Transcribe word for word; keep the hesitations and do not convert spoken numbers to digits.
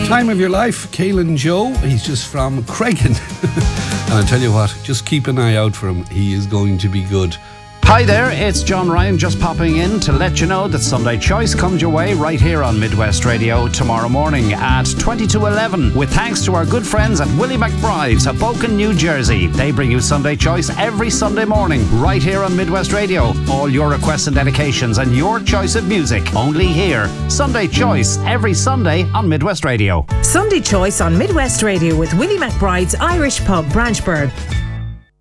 Time of your life, Caelan Joe. He's just from Cregan. And I tell you what, just keep an eye out for him. He is going to be good. Hi there, it's John Ryan just popping in to let you know that Sunday Choice comes your way right here on Midwest Radio tomorrow morning at twenty to eleven, with thanks to our good friends at Willie McBride's of Boken, New Jersey. They bring you Sunday Choice every Sunday morning right here on Midwest Radio. All your requests and dedications and your choice of music only here. Sunday Choice every Sunday on Midwest Radio. Sunday Choice on Midwest Radio with Willie McBride's Irish Pub, Branchburg.